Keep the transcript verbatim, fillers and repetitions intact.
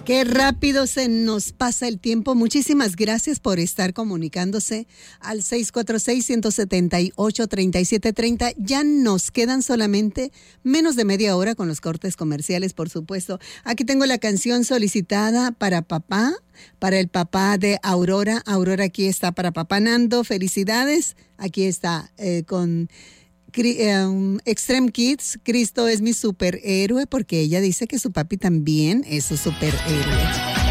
Qué rápido se nos pasa el tiempo. Muchísimas gracias por estar comunicándose al seis cuatro seis, uno siete ocho, tres siete tres cero. Ya nos quedan solamente menos de media hora con los cortes comerciales, por supuesto. Aquí tengo la canción solicitada para papá, para el papá de Aurora. Aurora aquí está para papá Nando. Felicidades. Aquí está eh, con... Um, Extreme Kids, Cristo es mi superhéroe, porque ella dice que su papi también es su superhéroe.